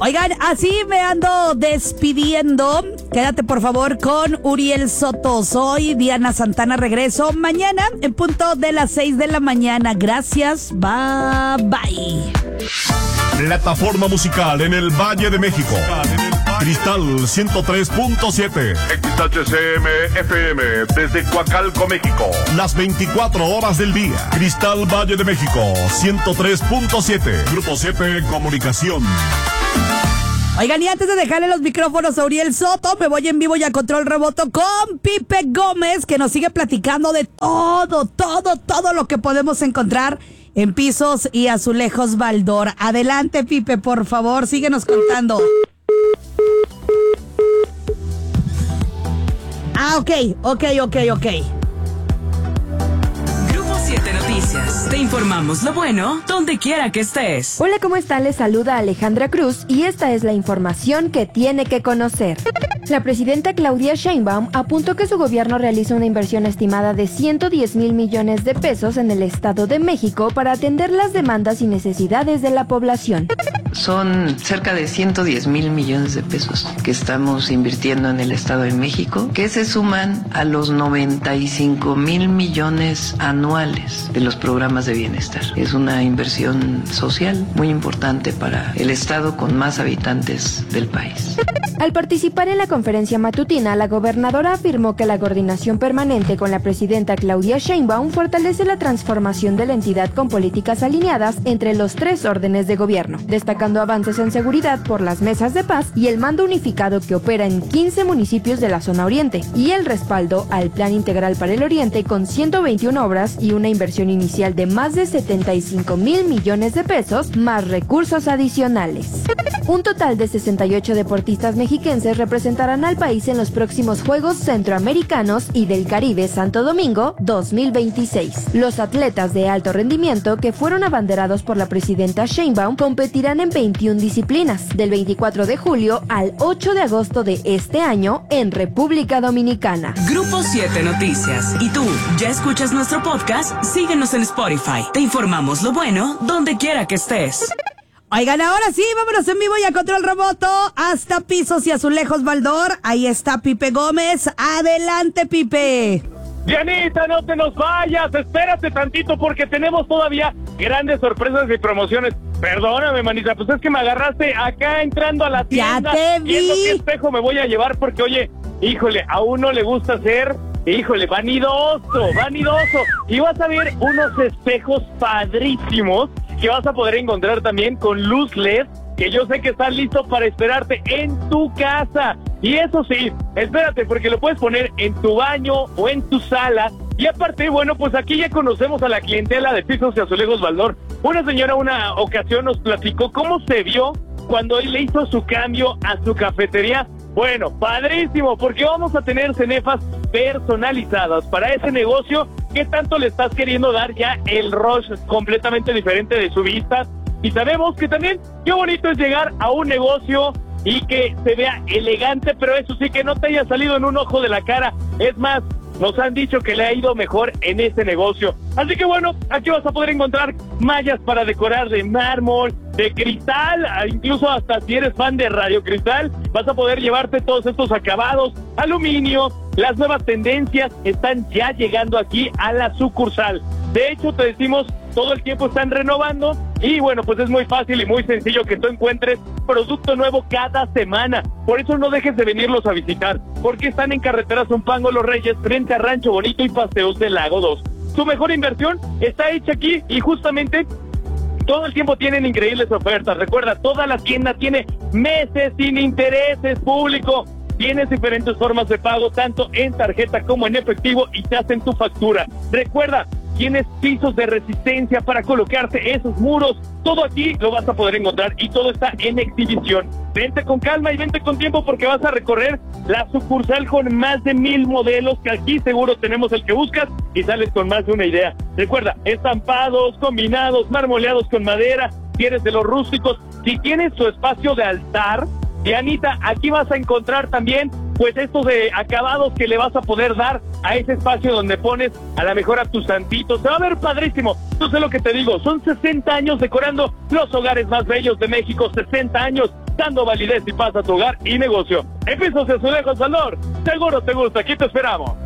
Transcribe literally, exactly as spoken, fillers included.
Oigan, así me ando despidiendo. Quédate por favor con Uriel Soto. Soy Diana Santana. Regreso mañana en punto de las seis de la mañana. Gracias. Bye bye. Plataforma musical en el Valle de México. Cristal ciento tres punto siete. X H C M F M desde Coacalco, México. Las veinticuatro horas del día. Cristal Valle de México ciento tres punto siete. Grupo siete Comunicación. Oigan, y antes de dejarle los micrófonos a Uriel Soto, me voy en vivo y a control remoto con Pipe Gómez, que nos sigue platicando de todo, todo, todo lo que podemos encontrar en Pisos y Azulejos Baldor. Adelante, Pipe, por favor, síguenos contando. Ah, ok, ok, ok, ok. siete Noticias. Te informamos lo bueno donde quiera que estés. Hola, ¿cómo están? Les saluda Alejandra Cruz y esta es la información que tiene que conocer. La presidenta Claudia Sheinbaum apuntó que su gobierno realiza una inversión estimada de ciento diez mil millones de pesos en el Estado de México para atender las demandas y necesidades de la población. Son cerca de ciento diez mil millones de pesos que estamos invirtiendo en el Estado de México, que se suman a los noventa y cinco mil millones anuales de los programas de bienestar. Es una inversión social muy importante para el Estado con más habitantes del país. Al participar en la conferencia matutina, la gobernadora afirmó que la coordinación permanente con la presidenta Claudia Sheinbaum fortalece la transformación de la entidad con políticas alineadas entre los tres órdenes de gobierno, destacando avances en seguridad por las mesas de paz y el mando unificado que opera en quince municipios de la zona oriente, y el respaldo al Plan Integral para el Oriente con ciento veintiuna obras y una inversión inicial de más de setenta y cinco mil millones de pesos, más recursos adicionales. Un total de sesenta y ocho deportistas mexiquenses representarán al país en los próximos Juegos Centroamericanos y del Caribe Santo Domingo dos mil veintiséis. Los atletas de alto rendimiento que fueron abanderados por la presidenta Sheinbaum competirán en veintiuna disciplinas, del veinticuatro de julio al ocho de agosto de este año en República Dominicana. Grupo siete Noticias. ¿Y tú, ya escuchas nuestro podcast? Síguenos en Spotify. Te informamos lo bueno donde quiera que estés. Oigan, ahora sí, vámonos en vivo y a control remoto hasta Pisos y Azulejos Baldor. Ahí está Pipe Gómez. Adelante, Pipe. Dianita, no te nos vayas, espérate tantito porque tenemos todavía grandes sorpresas y promociones. Perdóname, manita, pues es que me agarraste acá entrando a la tienda. Ya te vi. Viendo qué espejo me voy a llevar porque, oye, híjole, a uno le gusta ser, híjole, vanidoso, vanidoso. Y vas a ver unos espejos padrísimos que vas a poder encontrar también con luz L E D, que yo sé que están listos para esperarte en tu casa. Y eso sí, espérate, porque lo puedes poner en tu baño o en tu sala. Y aparte, bueno, pues aquí ya conocemos a la clientela de Pisos y Azulejos Baldor. Una señora una ocasión nos platicó cómo se vio cuando él le hizo su cambio a su cafetería. Bueno, padrísimo, porque vamos a tener cenefas personalizadas para ese negocio que tanto le estás queriendo dar ya el rush completamente diferente de su vista. Y sabemos que también qué bonito es llegar a un negocio y que se vea elegante, pero eso sí, que no te haya salido en un ojo de la cara. Es más, nos han dicho que le ha ido mejor en ese negocio. Así que bueno, aquí vas a poder encontrar mallas para decorar de mármol, de cristal, incluso hasta si eres fan de Radio Cristal, vas a poder llevarte todos estos acabados, aluminio. Las nuevas tendencias están ya llegando aquí a la sucursal. De hecho, te decimos, todo el tiempo están renovando y bueno, pues es muy fácil y muy sencillo que tú encuentres producto nuevo cada semana. Por eso no dejes de venirlos a visitar, porque están en carretera Zumpango Los Reyes, frente a Rancho Bonito y Paseos del Lago dos. Su mejor inversión está hecha aquí y justamente todo el tiempo tienen increíbles ofertas. Recuerda, toda la tienda tiene meses sin intereses, público. Tienes diferentes formas de pago, tanto en tarjeta como en efectivo, y te hacen tu factura. Recuerda, tienes pisos de resistencia para colocarte esos muros. Todo aquí lo vas a poder encontrar y todo está en exhibición. Vente con calma y vente con tiempo porque vas a recorrer la sucursal con más de mil modelos, que aquí seguro tenemos el que buscas y sales con más de una idea. Recuerda, estampados, combinados, marmoleados con madera, tienes de los rústicos. Si tienes tu espacio de altar, Y Anita, aquí vas a encontrar también pues estos de acabados que le vas a poder dar a ese espacio donde pones a la mejor a tus santitos. Se va a ver padrísimo. No sé lo que te digo, son sesenta años decorando los hogares más bellos de México, sesenta años dando validez y paz a tu hogar y negocio. En Pisos de Azulejos Valor, seguro te gusta, aquí te esperamos.